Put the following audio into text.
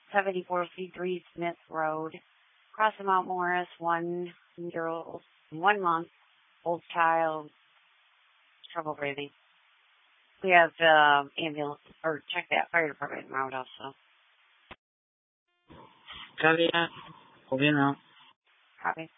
7453 Smith Road, across from Mount Morris, 1 year old, 1 month old child, trouble breathing. We have ambulance, or check that fire department route also. Copy that. Over and out. Copy.